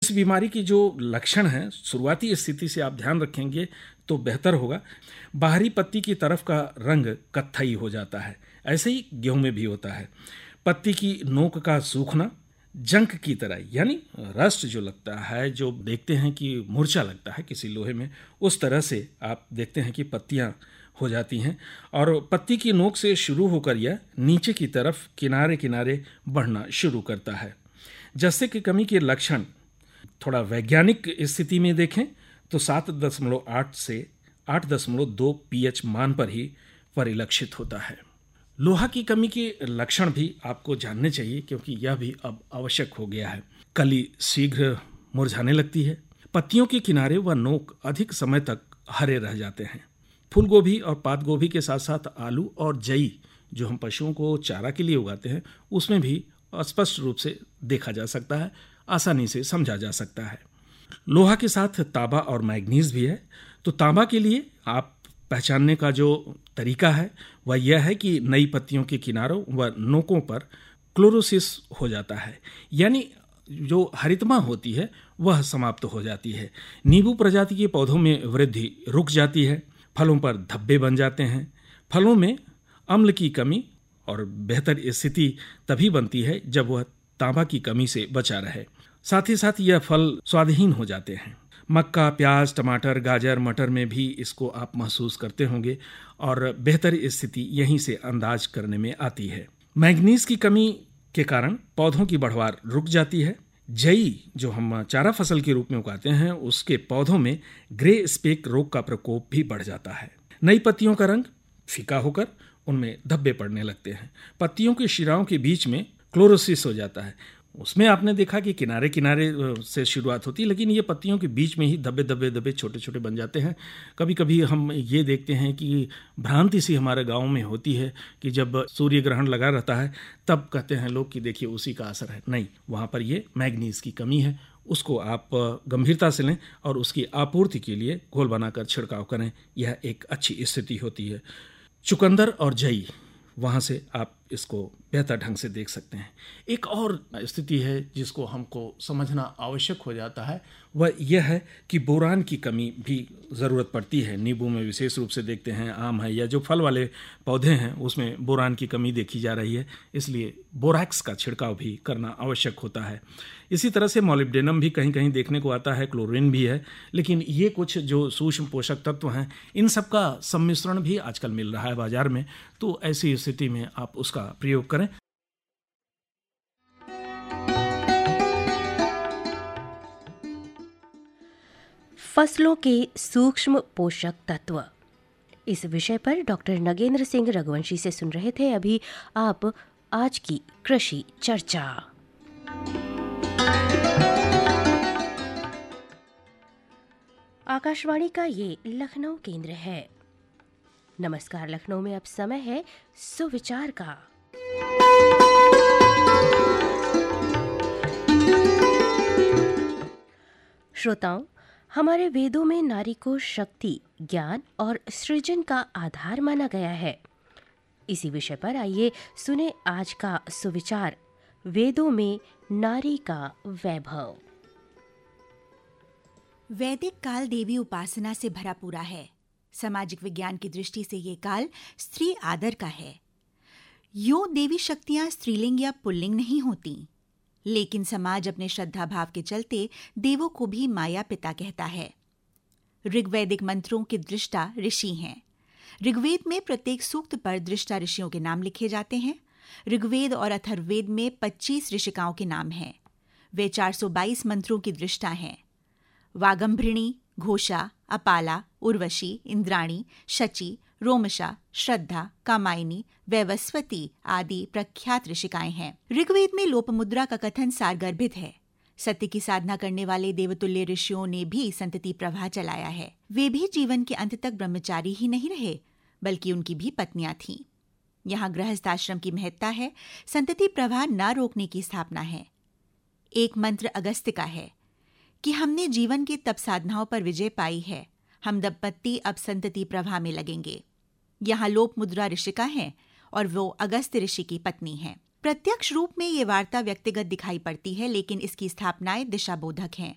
इस बीमारी की जो लक्षण हैं, शुरुआती स्थिति से आप ध्यान रखेंगे तो बेहतर होगा। बाहरी पत्ती की तरफ का रंग कत्थई हो जाता है, ऐसे ही गेहूं में भी होता है। पत्ती की नोक का सूखना, जंक की तरह, यानी रस्ट जो लगता है, जो देखते हैं कि मूर्छा लगता है किसी लोहे में, उस तरह से आप देखते हैं कि पत्तियां हो जाती हैं। और पत्ती की नोक से शुरू होकर यह नीचे की तरफ किनारे किनारे बढ़ना शुरू करता है। जस्ते की कमी के लक्षण थोड़ा वैज्ञानिक स्थिति में देखें तो 7.8 से 8.2 pH मान पर ही परिलक्षित होता है। लोहा की कमी के लक्षण भी आपको जानने चाहिए, क्योंकि यह भी अब आवश्यक हो गया है। कली शीघ्र मुरझाने लगती है। पत्तियों के किनारे व नोक अधिक समय तक हरे रह जाते हैं। फूल गोभी और पात गोभी के साथ साथ आलू और जई, जो हम पशुओं को चारा के लिए उगाते हैं, उसमें भी स्पष्ट रूप से देखा जा सकता है, आसानी से समझा जा सकता है। लोहा के साथ तांबा और मैग्नीज भी है। तो तांबा के लिए आप पहचानने का जो तरीका है वह यह है कि नई पत्तियों के किनारों व नोकों पर क्लोरोसिस हो जाता है, यानी जो हरितमा होती है वह समाप्त हो जाती है। नींबू प्रजाति के पौधों में वृद्धि रुक जाती है। फलों पर धब्बे बन जाते हैं। फलों में अम्ल की कमी और बेहतर स्थिति तभी बनती है जब वह तांबा की कमी से बचा रहे। साथ ही साथ यह फल स्वादहीन हो जाते हैं। मक्का, प्याज, टमाटर, गाजर, मटर में भी इसको आप महसूस करते होंगे और बेहतर स्थिति यहीं से अंदाज करने में आती है। मैग्नीज की कमी के कारण पौधों की बढ़वार रुक जाती है। जई, जो हम चारा फसल के रूप में उगाते हैं, उसके पौधों में ग्रे स्पेक रोग का प्रकोप भी बढ़ जाता है। नई पत्तियों का रंग फीका होकर उनमें धब्बे पड़ने लगते हैं। पत्तियों के शिराओं के बीच में क्लोरोसिस हो जाता है। उसमें आपने देखा कि किनारे किनारे से शुरुआत होती है, लेकिन ये पत्तियों के बीच में ही धब्बे धब्बे धब्बे छोटे छोटे बन जाते हैं। कभी कभी हम ये देखते हैं कि भ्रांति सी हमारे गांव में होती है कि जब सूर्य ग्रहण लगा रहता है तब कहते हैं लोग कि देखिए उसी का असर है। नहीं, वहाँ पर ये मैग्नीज की कमी है। उसको आप गंभीरता से लें और उसकी आपूर्ति के लिए घोल बनाकर छिड़काव करें। यह एक अच्छी स्थिति होती है। चुकंदर और जई, वहाँ से आप इसको बेहतर ढंग से देख सकते हैं। एक और स्थिति है जिसको हमको समझना आवश्यक हो जाता है, वह यह है कि बोरान की कमी भी ज़रूरत पड़ती है। नींबू में विशेष रूप से देखते हैं, आम है या जो फल वाले पौधे हैं उसमें बोरान की कमी देखी जा रही है, इसलिए बोरैक्स का छिड़काव भी करना आवश्यक होता है। इसी तरह से मॉलिब्डेनम भी कहीं कहीं देखने को आता है, क्लोरीन भी है, लेकिन ये कुछ जो सूक्ष्म पोषक तत्व हैं इन सब का सम्मिश्रण भी आजकल मिल रहा है बाजार में। तो ऐसी स्थिति में आप उसका प्रयोग करें। फसलों के सूक्ष्म पोषक तत्व, इस विषय पर डॉक्टर नगेंद्र सिंह रघुवंशी से सुन रहे थे अभी आप आज की कृषि चर्चा। आकाशवाणी का ये लखनऊ केंद्र है। नमस्कार लखनऊ में अब समय है सुविचार का। श्रोताओं, हमारे वेदों में नारी को शक्ति, ज्ञान और सृजन का आधार माना गया है। इसी विषय पर आइए सुने आज का सुविचार, वेदों में नारी का वैभव। वैदिक काल देवी उपासना से भरा पूरा है। सामाजिक विज्ञान की दृष्टि से ये काल स्त्री आदर का है। यूं देवी शक्तियां स्त्रीलिंग या पुल्लिंग नहीं होती, लेकिन समाज अपने श्रद्धा भाव के चलते देवों को भी माया पिता कहता है। ऋग्वैदिक मंत्रों के दृष्टा ऋषि हैं। ऋग्वेद में प्रत्येक सूक्त पर दृष्टा ऋषियों के नाम लिखे जाते हैं। ऋग्वेद और अथर्ववेद में 25 ऋषिकाओं के नाम हैं। वे 422 मंत्रों की दृष्टा हैं। वागंभृणी, घोषा, अपाला, उर्वशी, इंद्राणी, शची, रोमशा, श्रद्धा, कामायनी, वैवस्वती आदि प्रख्यात ऋषिकाएं हैं। ऋग्वेद में लोपमुद्रा का कथन सारगर्भित है। सत्य की साधना करने वाले देवतुल्य ऋषियों ने भी संतति प्रवाह चलाया है। वे भी जीवन के अंत तक ब्रह्मचारी ही नहीं रहे, बल्कि उनकी भी पत्नियां थीं। यहाँ गृहस्थाश्रम की महत्ता है, संतति प्रवाह न रोकने की स्थापना है। एक मंत्र अगस्त्य का है कि हमने जीवन के तप साधनाओं पर विजय पाई है, हम दंपत्ति अब संतति प्रवाह में लगेंगे। यहाँ लोपमुद्रा ऋषिका है और वो अगस्त्य ऋषि की पत्नी है। प्रत्यक्ष रूप में ये वार्ता व्यक्तिगत दिखाई पड़ती है, लेकिन इसकी स्थापनाएं दिशाबोधक हैं।